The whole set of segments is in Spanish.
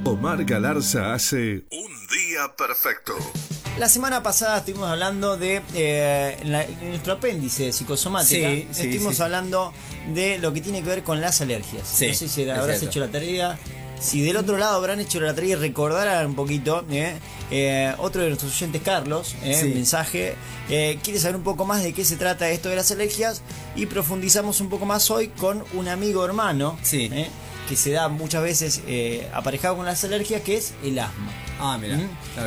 Omar Galarza hace Un Día Perfecto. La semana pasada estuvimos hablando de en nuestro apéndice de psicosomática. Estuvimos hablando de lo que tiene que ver con las alergias. Sí, no sé si habrás hecho la tarea. Si del otro lado habrán hecho la tarea y recordarán un poquito, otro de nuestros oyentes, Carlos, mensaje, quiere saber un poco más de qué se trata esto de las alergias, y profundizamos un poco más hoy con un amigo hermano que se da muchas veces aparejado con las alergias, que es el asma. Ah, mira.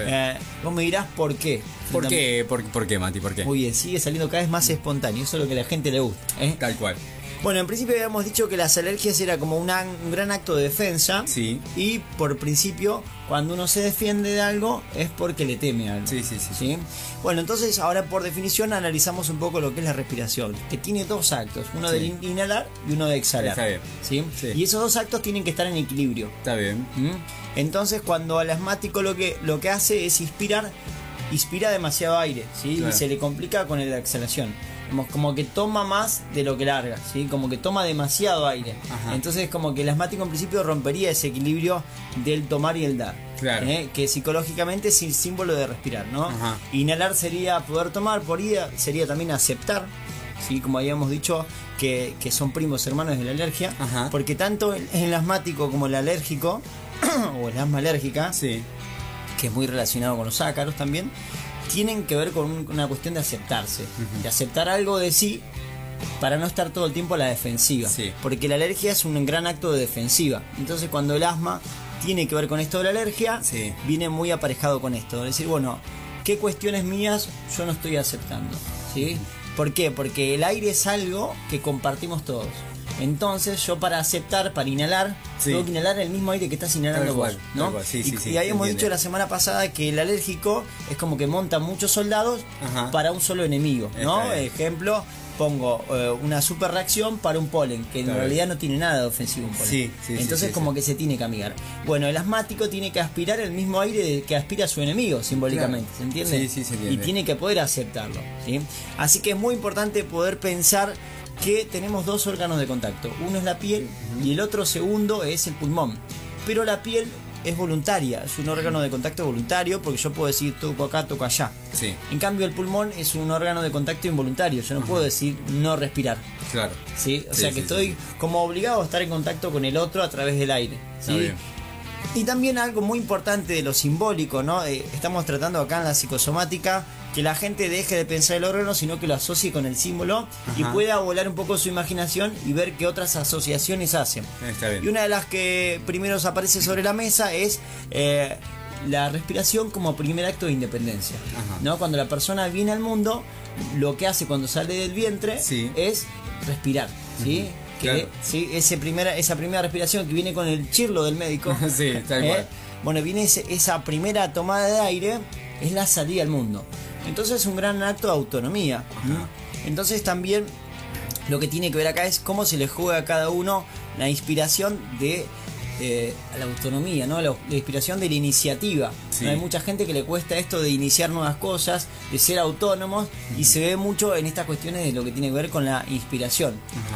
Vos me dirás por qué. ¿Por qué, Mati? ¿Por qué? Muy bien, sigue saliendo cada vez más espontáneo. Eso es lo que a la gente le gusta. Tal cual. Bueno, en principio habíamos dicho que las alergias era como un gran acto de defensa. Sí. Y por principio, cuando uno se defiende de algo, es porque le teme a algo. Sí. Bueno, entonces ahora por definición analizamos un poco lo que es la respiración, que tiene dos actos, uno de inhalar y uno de exhalar. Está bien. ¿Sí? Y esos dos actos tienen que estar en equilibrio. Está bien. Entonces cuando al asmático lo que hace es inspira demasiado aire, ¿sí? Claro. Y se le complica con la exhalación. Como que toma más de lo que larga, ¿sí? Como que toma demasiado aire. Ajá. Entonces como que el asmático en principio rompería ese equilibrio del tomar y el dar. Claro. Que psicológicamente es el símbolo de respirar, ¿no? Ajá. Inhalar sería poder tomar, por ida sería también aceptar, ¿sí? Como habíamos dicho, que son primos hermanos de la alergia. Ajá. Porque tanto el asmático como el alérgico o el asma alérgica, que es muy relacionado con los ácaros también, tienen que ver con una cuestión de aceptarse, de aceptar algo de sí para no estar todo el tiempo a la defensiva, porque la alergia es un gran acto de defensiva. Entonces cuando el asma tiene que ver con esto de la alergia, viene muy aparejado con esto, es decir, bueno, ¿qué cuestiones mías yo no estoy aceptando? ¿Sí? ¿Por qué? Porque el aire es algo que compartimos todos. Entonces yo para aceptar, para inhalar, tengo que inhalar el mismo aire que estás inhalando vos, ¿no? Y habíamos dicho la semana pasada que el alérgico es como que monta muchos soldados para un solo enemigo, ¿no? Ejemplo, pongo una super reacción para un polen, que en realidad no tiene nada de ofensivo un polen. Entonces como que se tiene que amigar. Bueno, el asmático tiene que aspirar el mismo aire que aspira su enemigo, simbólicamente, ¿se entiende? Sí, se entiende. Y tiene que poder aceptarlo, ¿sí? Así que es muy importante poder pensar que tenemos dos órganos de contacto. Uno es la piel y el otro segundo es el pulmón. Pero la piel es voluntaria, es un órgano de contacto voluntario, porque yo puedo decir toco acá, toco allá. En cambio el pulmón es un órgano de contacto involuntario, yo no puedo decir no respirar. Claro. ¿Sí? O sea que estoy como obligado a estar en contacto con el otro a través del aire. ¿Sí? Y también algo muy importante de lo simbólico, ¿no? Estamos tratando acá en la psicosomática que la gente deje de pensar el órgano, sino que lo asocie con el símbolo y pueda volar un poco su imaginación y ver qué otras asociaciones hacen. Está bien. Y una de las que primero aparece sobre la mesa es la respiración como primer acto de independencia, ¿no? Cuando la persona viene al mundo, lo que hace cuando sale del vientre es respirar, ¿sí? Esa primera respiración que viene con el chirlo del médico. Tal cual. Bueno, viene esa primera tomada de aire, es la salida al mundo. Entonces es un gran acto de autonomía. Entonces también lo que tiene que ver acá es cómo se le juega a cada uno la inspiración de la autonomía, ¿no? La inspiración de la iniciativa. ¿No? Hay mucha gente que le cuesta esto de iniciar nuevas cosas, de ser autónomos, y se ve mucho en estas cuestiones de lo que tiene que ver con la inspiración.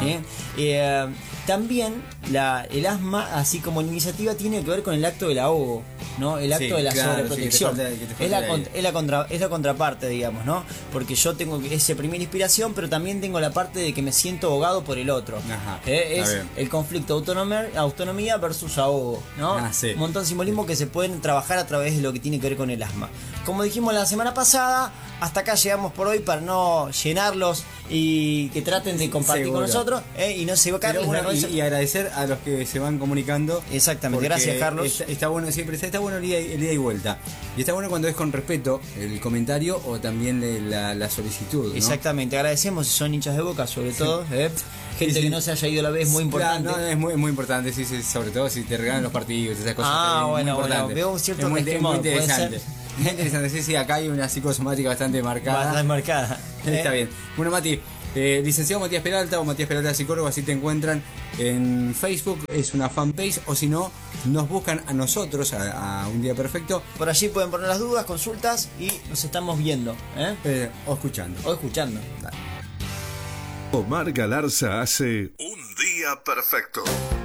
También el asma, así como la iniciativa, tiene que ver con el acto del ahogo, ¿no? El acto de la sobreprotección. Es la contraparte, digamos, ¿no? Porque yo tengo esa primera inspiración, pero también tengo la parte de que me siento ahogado por el otro. Es el conflicto autonomía versus ahogo, ¿no? Un montón de simbolismo que se pueden trabajar a través de lo que tiene que ver con el asma. Como dijimos la semana pasada, hasta acá llegamos por hoy para no llenarlos y que traten de compartir con nosotros y no se equivocar. Y agradecer a los que se van comunicando. Exactamente, gracias Carlos. Está bueno siempre, está bueno el ida y vuelta. Y está bueno cuando es con respeto el comentario o también la solicitud, ¿no? Exactamente, agradecemos si son hinchas de Boca, sobre todo. Gente que no se haya ido a la vez, muy importante. Es muy importante, sobre todo si te regalan los partidos, esas cosas. Bueno, veo un cierto muy interesante. Muy interesante, acá hay una psicosomática bastante marcada. Está bien. Bueno, Mati, licenciado Matías Peralta o Matías Peralta Psicólogo, así te encuentran en Facebook, es una fanpage, o si no, nos buscan a nosotros, a Un Día Perfecto. Por allí pueden poner las dudas, consultas y nos estamos viendo. O escuchando. Omar Galarza hace Un Día Perfecto.